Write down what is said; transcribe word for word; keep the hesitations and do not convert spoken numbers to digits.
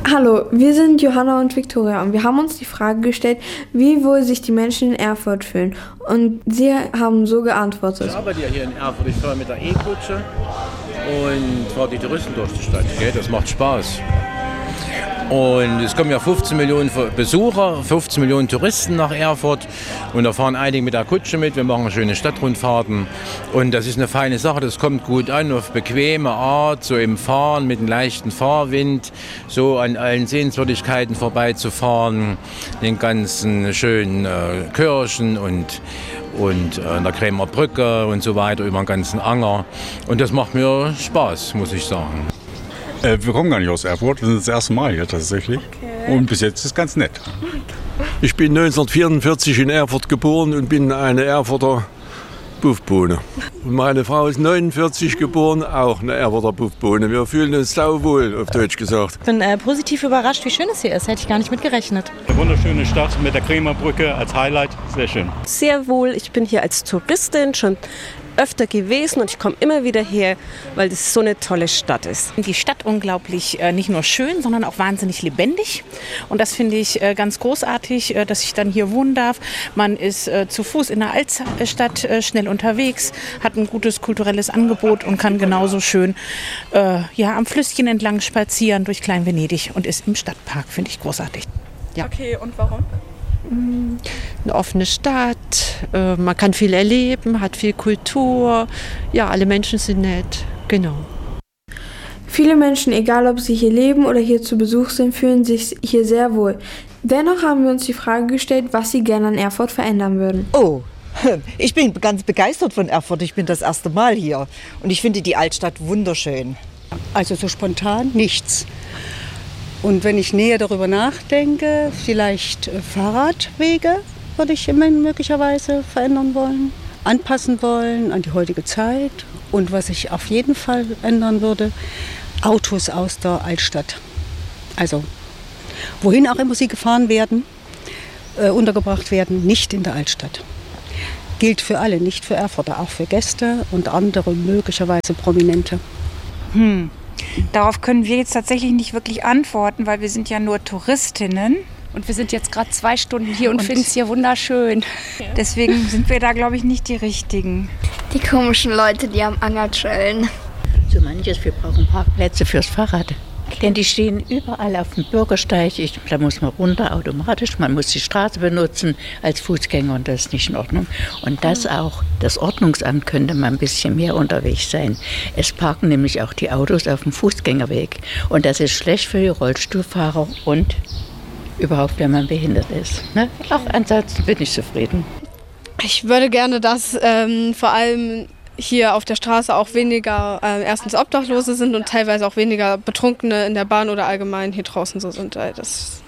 Hallo, wir sind Johanna und Viktoria und wir haben uns die Frage gestellt, wie wohl sich die Menschen in Erfurt fühlen. Und sie haben so geantwortet. Ich arbeite ja hier in Erfurt, ich fahre mit der E-Kutsche und fahre die Touristen durch die Stadt. Gell? Das macht Spaß. Und es kommen ja fünfzehn Millionen Besucher, fünfzehn Millionen Touristen nach Erfurt. Und da fahren einige mit der Kutsche mit. Wir machen schöne Stadtrundfahrten. Und das ist eine feine Sache. Das kommt gut an, auf bequeme Art, so im Fahren mit einem leichten Fahrwind, so an allen Sehenswürdigkeiten vorbeizufahren, den ganzen schönen äh, Kirchen und, und äh, der Krämer Brücke und so weiter über den ganzen Anger. Und das macht mir Spaß, muss ich sagen. Äh, wir kommen gar nicht aus Erfurt, wir sind das erste Mal hier tatsächlich. Okay. Und bis jetzt ist es ganz nett. Ich bin neunzehnhundertvierundvierzig in Erfurt geboren und bin eine Erfurter Buffbohne. Und meine Frau ist neunundvierzig geboren, auch eine Erfurter Buffbohne. Wir fühlen uns sauwohl, auf Deutsch gesagt. Ich bin äh, positiv überrascht, wie schön es hier ist. Hätte ich gar nicht mit gerechnet. Eine wunderschöne Stadt mit der Krämer Brücke als Highlight. Sehr schön. Sehr wohl. Ich bin hier als Touristin schon öfter gewesen und ich komme immer wieder her, weil das so eine tolle Stadt ist. Die Stadt unglaublich äh, nicht nur schön, sondern auch wahnsinnig lebendig. Und das finde ich äh, ganz großartig, äh, dass ich dann hier wohnen darf. Man ist äh, zu Fuß in der Altstadt äh, schnell unterwegs, hat ein gutes kulturelles Angebot und kann genauso schön äh, ja, am Flüsschen entlang spazieren durch Klein-Venedig und ist im Stadtpark, finde ich großartig. Ja. Okay, und warum? Eine offene Stadt, äh, man kann viel erleben, hat viel Kultur, ja, alle Menschen sind nett, genau. Viele Menschen, egal ob sie hier leben oder hier zu Besuch sind, fühlen sich hier sehr wohl. Dennoch haben wir uns die Frage gestellt, was sie gerne an Erfurt verändern würden. Oh, ich bin ganz begeistert von Erfurt, ich bin das erste Mal hier und ich finde die Altstadt wunderschön. Also so spontan nichts. Und wenn ich näher darüber nachdenke, vielleicht Fahrradwege würde ich immer möglicherweise verändern wollen, anpassen wollen an die heutige Zeit. Und was ich auf jeden Fall ändern würde, Autos aus der Altstadt. Also wohin auch immer sie gefahren werden, äh, untergebracht werden, nicht in der Altstadt. Gilt für alle, nicht für Erfurter, auch für Gäste und andere möglicherweise Prominente. Hm. Darauf können wir jetzt tatsächlich nicht wirklich antworten, weil wir sind ja nur Touristinnen. Und wir sind jetzt gerade zwei Stunden hier und, und finden es hier wunderschön. Deswegen sind wir da, glaube ich, nicht die Richtigen. Die komischen Leute, die am Anger chillen. So manches, wir brauchen Parkplätze fürs Fahrrad. Denn die stehen überall auf dem Bürgersteig. Ich, da muss man runter automatisch, man muss die Straße benutzen als Fußgänger und das ist nicht in Ordnung. Und das auch, das Ordnungsamt könnte mal ein bisschen mehr unterwegs sein. Es parken nämlich auch die Autos auf dem Fußgängerweg. Und das ist schlecht für die Rollstuhlfahrer und überhaupt, wenn man behindert ist. Ne? Auch ansonsten bin ich zufrieden. Ich würde gerne, dass ähm, vor allem hier auf der Straße auch weniger äh, erstens Obdachlose sind und teilweise auch weniger Betrunkene in der Bahn oder allgemein hier draußen so sind. Das